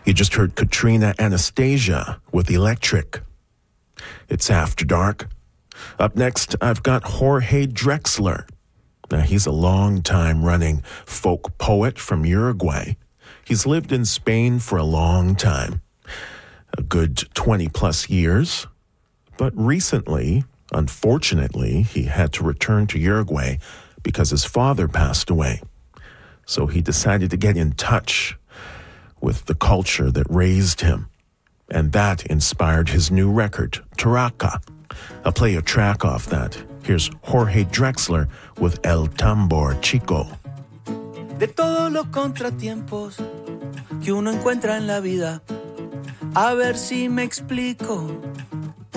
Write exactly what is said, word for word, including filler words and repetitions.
You just heard Katrina Anastasia with Electric. It's After Dark. Up next, I've got Jorge Drexler. Now, he's a long-time running folk poet from Uruguay. He's lived in Spain for a long time, a good twenty-plus years. But recently, unfortunately, he had to return to Uruguay because his father passed away. So he decided to get in touch with the culture that raised him. And that inspired his new record, Taraca. I'll play a track off that. Here's Jorge Drexler with El Tambor Chico. De todos los contratiempos que uno encuentra en la vida, a ver si me explico.